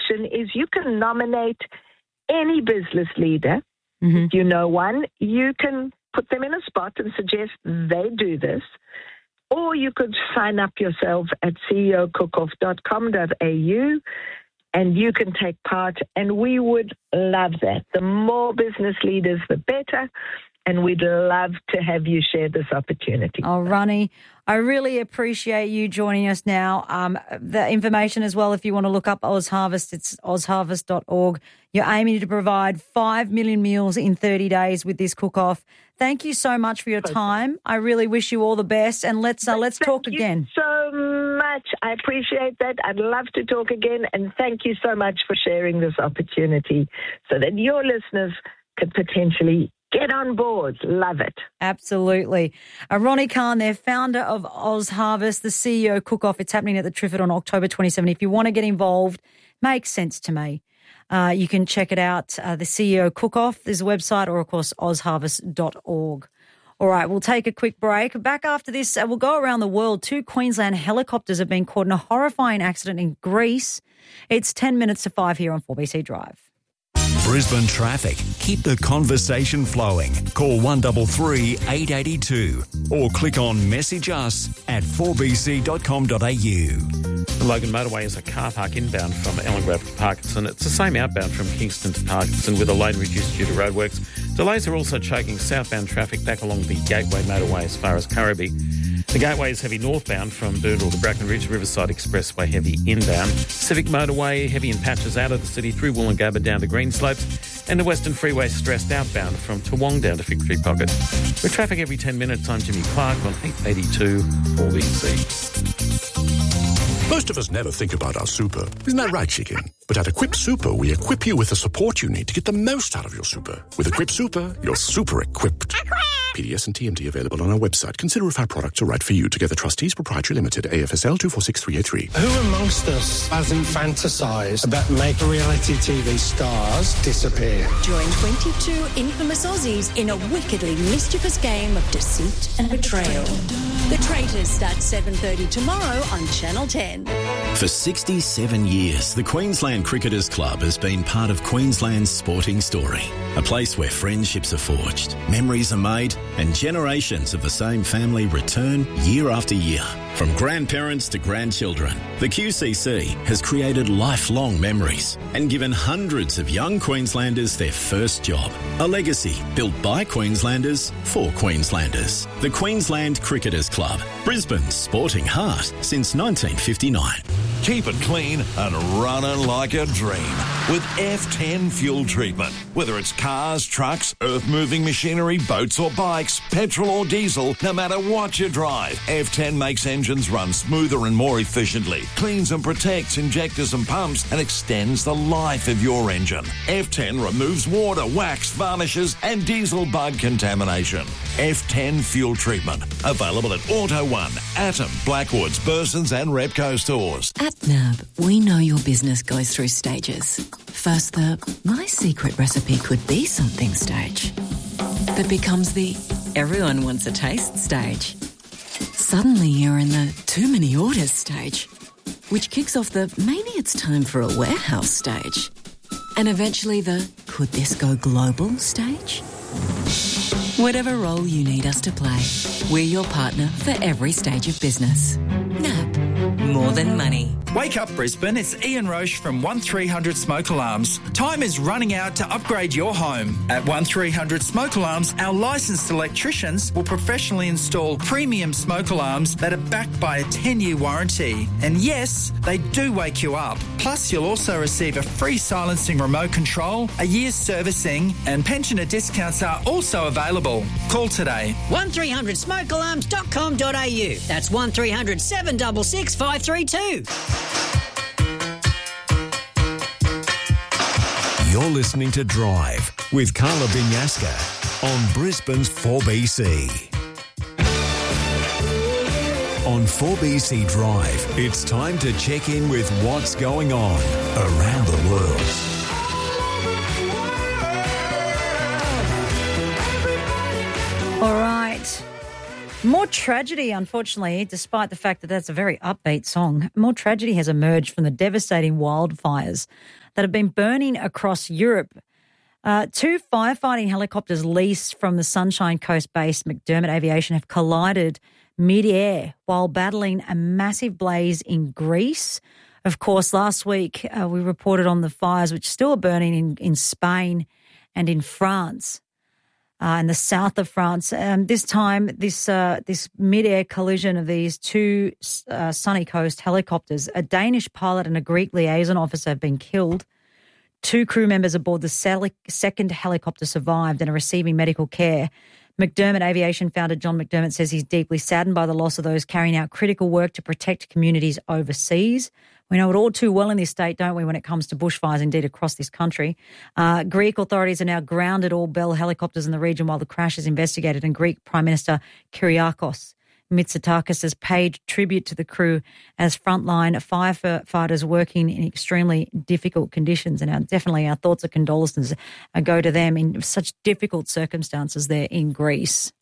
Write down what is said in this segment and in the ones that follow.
option is you can nominate any business leader. Mm-hmm. If you know one, you can put them in a spot and suggest they do this. Or you could sign up yourself at ceocookoff.com.au and you can take part. And we would love that. The more business leaders, the better. And we'd love to have you share this opportunity. Oh, Ronnie, I really appreciate you joining us now. The information as well, if you want to look up OzHarvest, it's ozharvest.org. You're aiming to provide 5 million meals in 30 days with this cook-off. Thank you so much for your time. I really wish you all the best, and let's talk again. Thank you so much. I appreciate that. I'd love to talk again, and thank you so much for sharing this opportunity so that your listeners could potentially get on board. Love it. Absolutely. Ronnie Khan, they're founder of OzHarvest, the CEO cook-off. It's happening at the Triffid on October 27. If you want to get involved, makes sense to me. You can check it out, the CEO cook-off. There's a website, or, of course, ozharvest.org. All right, we'll take a quick break. Back after this, we'll go around the world. 2 Queensland helicopters have been caught in a horrifying accident in Greece. It's 10 minutes to 5 here on 4BC Drive. Brisbane traffic. Keep the conversation flowing. Call 133 882 or click on message us at 4bc.com.au. The Logan Motorway is a car park inbound from Ellengrove to Parkinson. It's the same outbound from Kingston to Parkinson with a lane reduced due to roadworks. Delays are also choking southbound traffic back along the Gateway Motorway as far as Currabee. The Gateway is heavy northbound from Boondall to Bracken Ridge, Riverside Expressway heavy inbound. Civic Motorway heavy in patches out of the city through Woolloongabba down to Green Slopes, and the Western Freeway stressed outbound from Toowong down to Victory Pocket. With traffic every 10 minutes, I'm Jimmy Clark on 882 4BC. Most of us never think about our super. Isn't that right, chicken? But at Equip Super, we equip you with the support you need to get the most out of your super. With Equip Super, you're super equipped. PDS and TMD available on our website. Consider if our products are right for you. Together Trustees Proprietary Limited, AFSL 246383. Who amongst us hasn't fantasised about making reality TV stars disappear? Join 22 infamous Aussies in a wickedly mischievous game of deceit and betrayal. The Traitors starts 7:30 tomorrow on Channel 10. For 67 years, the Queensland Cricketers Club has been part of Queensland's sporting story. A place where friendships are forged, memories are made, and generations of the same family return year after year. From grandparents to grandchildren, the QCC has created lifelong memories and given hundreds of young Queenslanders their first job. A legacy built by Queenslanders for Queenslanders. The Queensland Cricketers Club, Brisbane's sporting heart since 1959. Keep it clean and running like a dream with F10 fuel treatment. Whether it's cars, trucks, earth-moving machinery, boats or bikes, petrol or diesel, no matter what you drive, F10 makes engines run smoother and more efficiently, cleans and protects injectors and pumps, and extends the life of your engine. F10 removes water, wax, varnishes and diesel bug contamination. F10 fuel treatment. Available at Auto One, Atom, Blackwoods, Burson's and Repco stores. At NAB, we know your business goes through stages. First, the my secret recipe could be something stage. That becomes the everyone wants a taste stage. Suddenly you're in the too many orders stage, which kicks off the maybe it's time for a warehouse stage. And eventually the could this go global stage? Whatever role you need us to play, we're your partner for every stage of business. NAB, more than money. Wake up Brisbane, it's Ian Roche from 1300 Smoke Alarms. Time is running out to upgrade your home. At 1300 Smoke Alarms, our licensed electricians will professionally install premium smoke alarms that are backed by a 10-year warranty. And yes, they do wake you up. Plus, you'll also receive a free silencing remote control, a year's servicing, and pensioner discounts are also available. Call today. 1300smokealarms.com.au. That's 1300 766 532. You're listening to Drive with Carla Binyaska on Brisbane's 4BC. On 4BC Drive, it's time to check in with what's going on around the world. All right. More tragedy, unfortunately, despite the fact that that's a very upbeat song, more tragedy has emerged from the devastating wildfires that have been burning across Europe. 2 firefighting helicopters leased from the Sunshine Coast-based McDermott Aviation have collided mid-air while battling a massive blaze in Greece. Of course, last week we reported on the fires which still are burning in Spain and in France. In the south of France. This time, this mid-air collision of these 2 Sunny Coast helicopters, a Danish pilot and a Greek liaison officer have been killed. 2 crew members aboard the second helicopter survived and are receiving medical care. McDermott Aviation founder John McDermott says he's deeply saddened by the loss of those carrying out critical work to protect communities overseas. We know it all too well in this state, don't we, when it comes to bushfires, indeed, across this country. Greek authorities are now grounded all Bell helicopters in the region while the crash is investigated, and Greek Prime Minister Kyriakos Mitsotakis has paid tribute to the crew as frontline firefighters working in extremely difficult conditions. And definitely our thoughts and condolences go to them in such difficult circumstances there in Greece.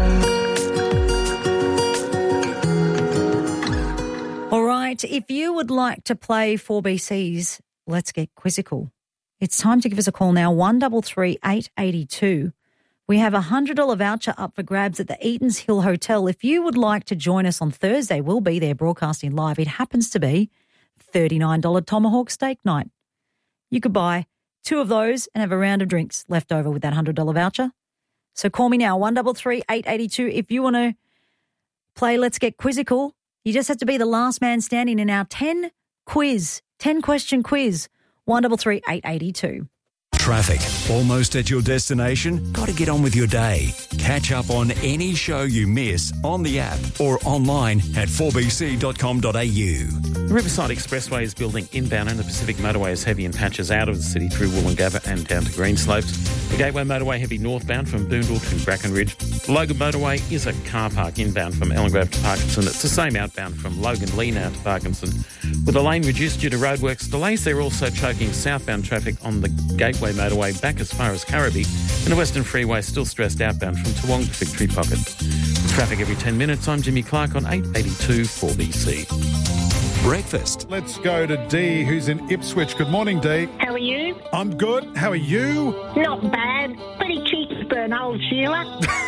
All right, if you would like to play 4BC's Let's Get Quizzical, it's time to give us a call now, 133 882. We have a $100 voucher up for grabs at the Eatons Hill Hotel. If you would like to join us on Thursday, we'll be there broadcasting live. It happens to be $39 Tomahawk Steak Night. You could buy 2 of those and have a round of drinks left over with that $100 voucher. So call me now, 133 882. If you want to play Let's Get Quizzical, you just have to be the last man standing in our 10-question quiz, 133 882. Traffic. Almost at your destination? Got to get on with your day. Catch up on any show you miss on the app or online at 4bc.com.au. The Riverside Expressway is building inbound and the Pacific Motorway is heavy in patches out of the city through Woolloongabba and down to Greenslopes. The Gateway Motorway heavy northbound from Boondall to Brackenridge. The Logan Motorway is a car park inbound from Ellengrove to Parkinson. It's the same outbound from Logan Lee now to Parkinson. With the lane reduced due to roadworks, delays there also choking southbound traffic on the Gateway Motorway back as far as Currabee, and the Western Freeway still stressed outbound from Toowong to Victory Pocket. Traffic every 10 minutes. I'm Jimmy Clark on 882 4BC. Breakfast. Let's go to Dee, who's in Ipswich. Good morning, Dee. How are you? I'm good. How are you? Not bad. Pretty cheeky for an old Sheila.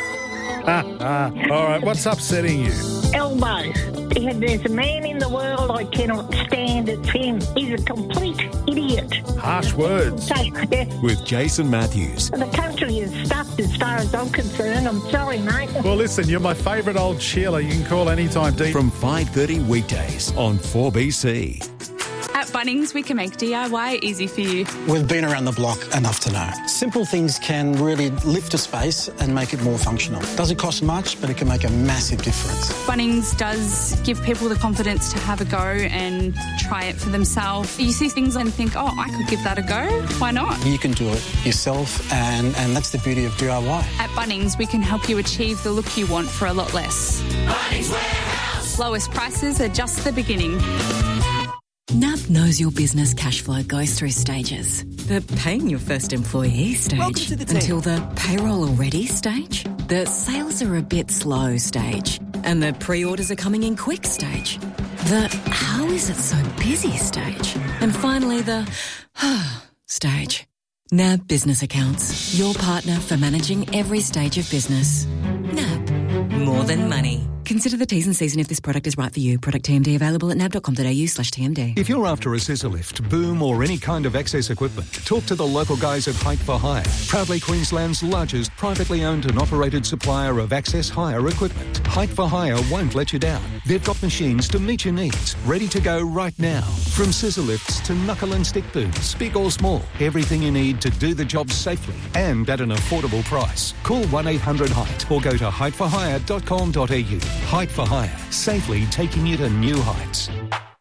All right, what's upsetting you? Elbows. There's a man in the world I cannot stand. It's him. He's a complete idiot. Harsh words. With Jason Matthews. The country is stuffed as far as I'm concerned. I'm sorry, mate. Well, listen, you're my favourite old Sheila. You can call anytime, Dee. From 5:30 weekdays on 4BC. At Bunnings, we can make DIY easy for you. We've been around the block enough to know. Simple things can really lift a space and make it more functional. Doesn't cost much, but it can make a massive difference. Bunnings does give people the confidence to have a go and try it for themselves. You see things and think, oh, I could give that a go. Why not? You can do it yourself, and that's the beauty of DIY. At Bunnings, we can help you achieve the look you want for a lot less. Bunnings Warehouse. Lowest prices are just the beginning. NAB knows your business cash flow goes through stages. The paying your first employee stage, until the payroll already stage, the sales are a bit slow stage, and the pre-orders are coming in quick stage, the how is it so busy stage, and finally the stage. NAB Business Accounts, your partner for managing every stage of business. NAB, more than money. Consider the T's and C's and if this product is right for you. Product TMD available at nab.com.au/TMD. If you're after a scissor lift, boom or any kind of access equipment, talk to the local guys at Height for Hire. Proudly Queensland's largest privately owned and operated supplier of access hire equipment. Height for Hire won't let you down. They've got machines to meet your needs, ready to go right now. From scissor lifts to knuckle and stick booms, big or small, everything you need to do the job safely and at an affordable price. Call 1-800-HEIGHT or go to heightforhire.com.au. Height for Hire, safely taking you to new heights.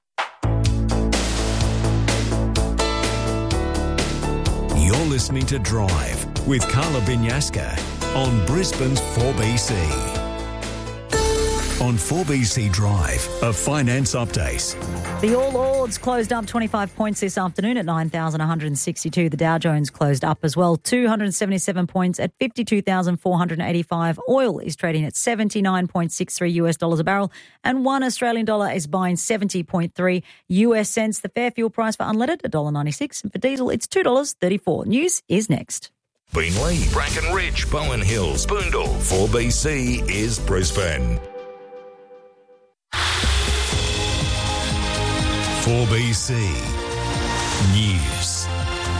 You're listening to Drive with Carla Binyaska on Brisbane's 4BC. on 4BC Drive, a finance update. The All Ords closed up 25 points this afternoon at 9,162. The Dow Jones closed up as well, 277 points at 52,485. Oil is trading at $79.63 US dollars a barrel, and one Australian dollar is buying 70.3 US cents. The fair fuel price for unleaded, $1.96, and for diesel, it's $2.34. News is next. Beenleigh, Brackenridge, Bowen Hills, Boondall. 4BC is Brisbane. 4BC News.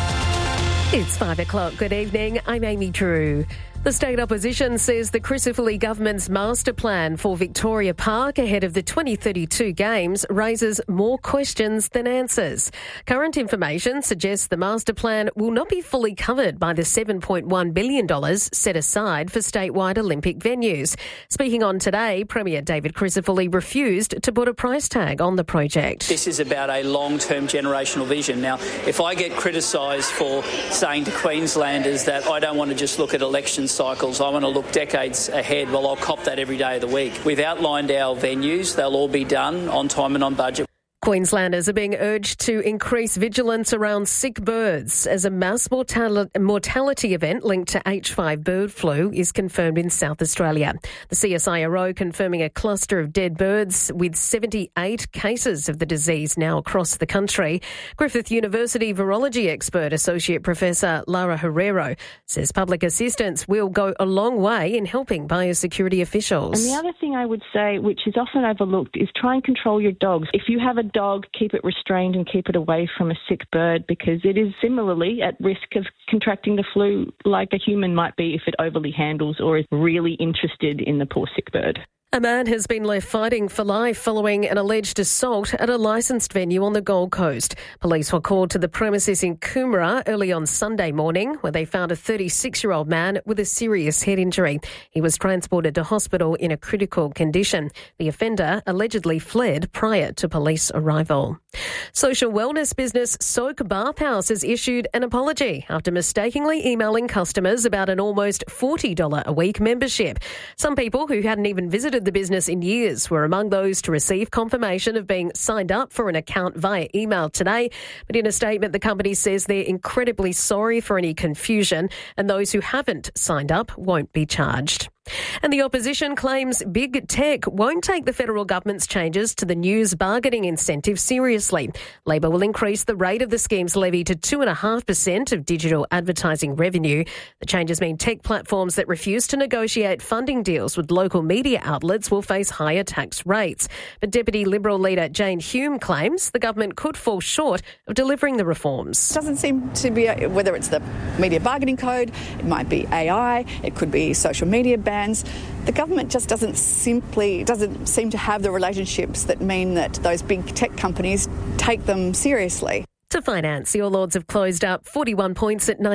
It's 5 o'clock. Good evening. I'm Amy Drew. The state opposition says the Crisafulli government's master plan for Victoria Park ahead of the 2032 Games raises more questions than answers. Current information suggests the master plan will not be fully covered by the $7.1 billion set aside for statewide Olympic venues. Speaking on Today, Premier David Crisafulli refused to put a price tag on the project. This is about a long-term generational vision. Now, if I get criticised for saying to Queenslanders that I don't want to just look at election cycles, I want to look decades ahead, well, I'll cop that every day of the week. We've outlined our venues. They'll all be done on time and on budget. Queenslanders are being urged to increase vigilance around sick birds as a mass mortality event linked to H5 bird flu is confirmed in South Australia. The CSIRO confirming a cluster of dead birds with 78 cases of the disease now across the country. Griffith University virology expert Associate Professor Lara Herrero says public assistance will go a long way in helping biosecurity officials. And the other thing I would say, which is often overlooked, is try and control your dogs. If you have a dog, keep it restrained and keep it away from a sick bird, because it is similarly at risk of contracting the flu like a human might be if it overly handles or is really interested in the poor sick bird. A man has been left fighting for life following an alleged assault at a licensed venue on the Gold Coast. Police were called to the premises in Coomera early on Sunday morning, where they found a 36-year-old man with a serious head injury. He was transported to hospital in a critical condition. The offender allegedly fled prior to police arrival. Social wellness business Soak Bathhouse has issued an apology after mistakenly emailing customers about an almost $40 a week membership. Some people who hadn't even visited the business in years were among those to receive confirmation of being signed up for an account via email today. But in a statement, the company says they're incredibly sorry for any confusion, and those who haven't signed up won't be charged. And the opposition claims big tech won't take the federal government's changes to the news bargaining incentive seriously. Labor will increase the rate of the scheme's levy to 2.5% of digital advertising revenue. The changes mean tech platforms that refuse to negotiate funding deals with local media outlets will face higher tax rates. But Deputy Liberal leader Jane Hume claims the government could fall short of delivering the reforms. It doesn't seem to be, whether it's the media bargaining code, it might be AI, it could be social media bans. The government just doesn't seem to have the relationships that mean that those big tech companies take them seriously. To finance, the All Ords have closed up 41 points at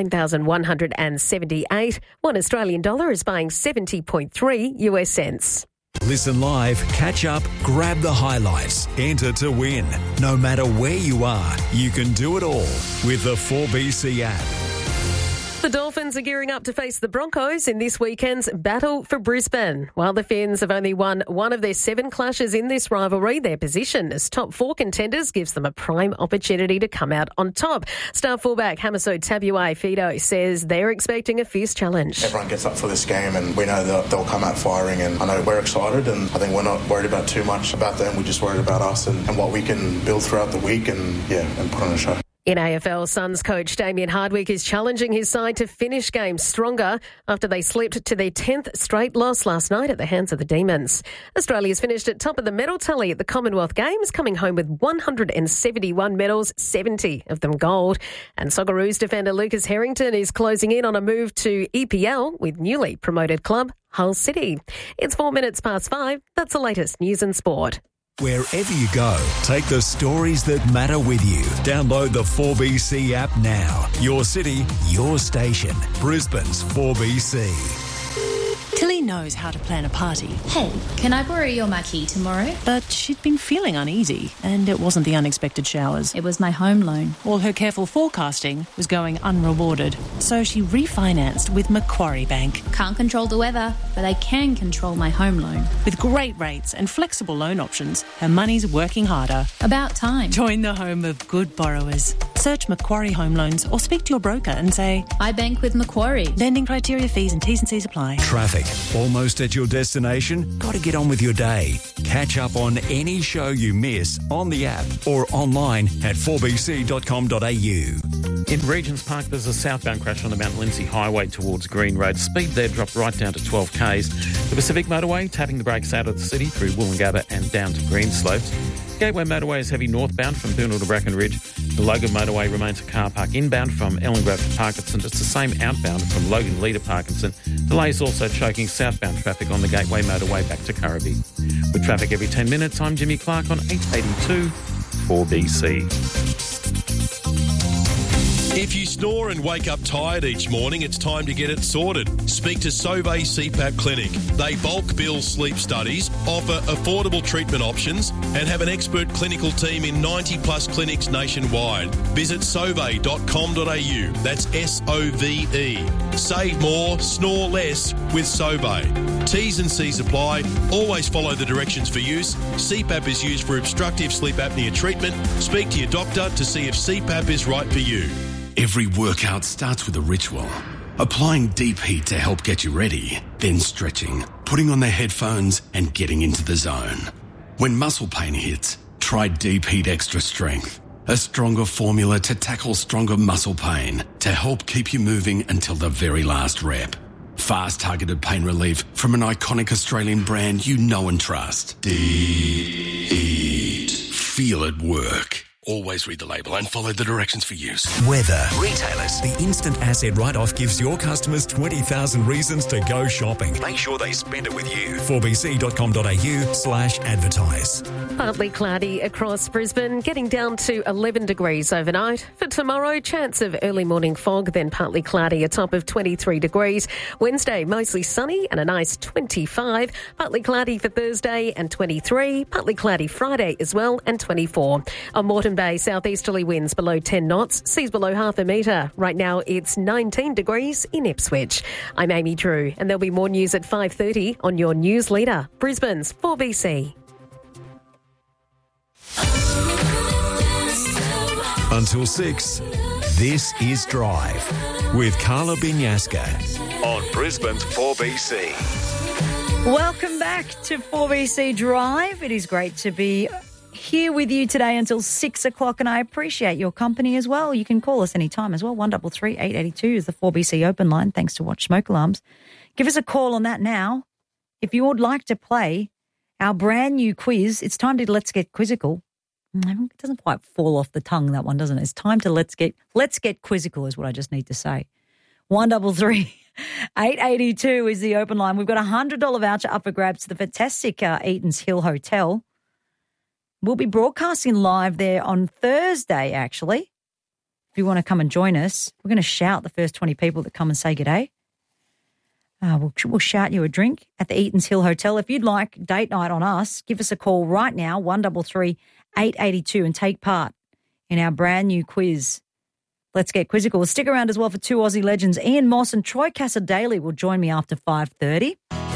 9,178. One Australian dollar is buying 70.3 US cents. Listen live, catch up, grab the highlights, enter to win. No matter where you are, you can do it all with the 4BC app. The Dolphins are gearing up to face the Broncos in this weekend's Battle for Brisbane. While the Finns have only won one of their 7 clashes in this rivalry, their position as top 4 contenders gives them a prime opportunity to come out on top. Star fullback Hamiso Tabuai-Fidow says they're expecting a fierce challenge. Everyone gets up for this game and we know that they'll come out firing, and I know we're excited, and I think we're not worried about too much about them. We're just worried about us and what we can build throughout the week and put on a show. In AFL, Suns coach Damien Hardwick is challenging his side to finish games stronger after they slipped to their 10th straight loss last night at the hands of the Demons. Australia's finished at top of the medal tally at the Commonwealth Games, coming home with 171 medals, 70 of them gold. And Socceroos defender Lucas Harrington is closing in on a move to EPL with newly promoted club Hull City. It's 4 minutes past 5. That's the latest news and sport. Wherever you go, take the stories that matter with you. Download the 4BC app now. Your city, your station. Brisbane's 4BC. Tilly knows how to plan a party. Hey, can I borrow your marquee tomorrow? But she'd been feeling uneasy, and it wasn't the unexpected showers. It was my home loan. All her careful forecasting was going unrewarded, so she refinanced with Macquarie Bank. Can't control the weather, but I can control my home loan. With great rates and flexible loan options, her money's working harder. About time. Join the home of good borrowers. Search Macquarie Home Loans or speak to your broker and say, I bank with Macquarie. Lending criteria, fees and T's and C's apply. Traffic. Almost at your destination? Got to get on with your day. Catch up on any show you miss on the app or online at 4bc.com.au. In Regents Park, there's a southbound crash on the Mount Lindesay Highway towards Green Road. Speed there dropped right down to 12 k's. The Pacific Motorway tapping the brakes out of the city through Woolloongabba and down to Greenslopes. Gateway Motorway is heavy northbound from Boonall to Brackenridge. The Logan Motorway remains a car park inbound from Ellengrove to Parkinson. It's the same outbound from Logan Lee to Parkinson. Delays also choking southbound traffic on the Gateway Motorway back to Currabee. With traffic every 10 minutes, I'm Jimmy Clark on 882 4BC. If you snore and wake up tired each morning, it's time to get it sorted. Speak to Sauvé CPAP Clinic. They bulk bill sleep studies, offer affordable treatment options, and have an expert clinical team in 90-plus clinics nationwide. Visit sauve.com.au. That's SOVE. Save more, snore less with Sauvé. T's and C's apply. Always follow the directions for use. CPAP is used for obstructive sleep apnea treatment. Speak to your doctor to see if CPAP is right for you. Every workout starts with a ritual. Applying deep heat to help get you ready, then stretching, putting on the headphones and getting into the zone. When muscle pain hits, try Deep Heat Extra Strength, a stronger formula to tackle stronger muscle pain to help keep you moving until the very last rep. Fast targeted pain relief from an iconic Australian brand you know and trust. Deep Heat. Feel it work. Always read the label and follow the directions for use. Weather. Retailers. The instant asset write-off gives your customers 20,000 reasons to go shopping. Make sure they spend it with you. 4bc.com.au/advertise. Partly cloudy across Brisbane, getting down to 11 degrees overnight. For tomorrow, chance of early morning fog, then partly cloudy, a top of 23 degrees. Wednesday, mostly sunny and a nice 25. Partly cloudy for Thursday and 23. Partly cloudy Friday as well and 24. On Moreton Bay, southeasterly winds below 10 knots, seas below half a metre. Right now, it's 19 degrees in Ipswich. I'm Amy Drew, and there'll be more news at 5:30 on your news leader, Brisbane's 4BC. Until 6, this is Drive with Carla Binyaska on Brisbane's 4BC. Welcome back to 4BC Drive. It is great to be here with you today until 6 o'clock, and I appreciate your company as well. You can call us anytime as well. 133 882 is the 4BC open line. Thanks to Watch Smoke Alarms. Give us a call on that now. If you would like to play our brand new quiz, it's time to Let's Get Quizzical. It doesn't quite fall off the tongue, that one, doesn't it? It's time to Let's Get Quizzical is what I just need to say. 133 882 is the open line. We've got a $100 voucher up for grabs to the fantastic Eatons Hill Hotel. We'll be broadcasting live there on Thursday, actually. If you want to come and join us, we're going to shout the first 20 people that come and say g'day. We'll shout you a drink at the Eatons Hill Hotel. If you'd like date night on us, give us a call right now, 133 882, and take part in our brand new quiz. Let's Get Quizzical. Stick around as well for two Aussie legends. Ian Moss and Troy Cassar-Daley will join me after 5:30.